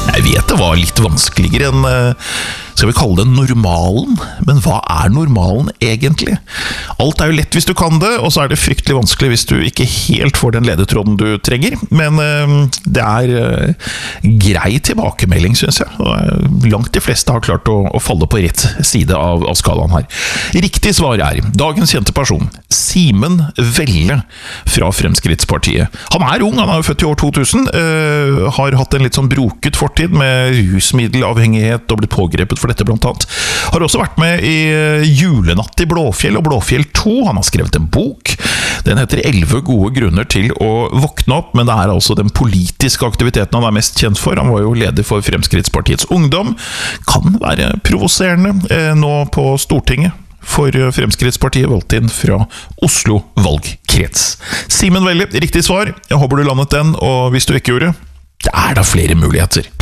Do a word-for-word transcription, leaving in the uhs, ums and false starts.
Jeg vet det var litt vanskeligere enn, skal vi kalle det normalen, men hva er normalen egentlig? Alt er jo lett hvis du kan det, og så er det fryktelig vanskelig hvis du ikke helt får den ledetråden du trenger, men det er grei tilbakemelding, synes jeg, og langt de fleste har klart å, å falle på rett side av, av skalaen her. Riktig svar er, dagens kjente person, Simen Velle fra Fremskrittspartiet. Han er ung, han er født i år to tusen, øh, har hatt en litt sånn broket fortid med rusmiddelavhengighet og blitt pågrepet for dette blant annet. Har også vært med i Julenatt i Blåfjell og Blåfjell to. Han har skrevet en bok. Den heter elleve gode grunner til å våkne opp, men det er altså den politiske aktiviteten han er mest kjent for. Han var jo leder for Fremskrittspartiets Ungdom. Kan være provoserende eh, nå på Stortinget. For Fremskrittspartiet valgt inn fra Oslo valgkrets. Simen Velle, riktig svar. Jeg håper du landet den, og hvis du ikke gjorde, det er da flere muligheter.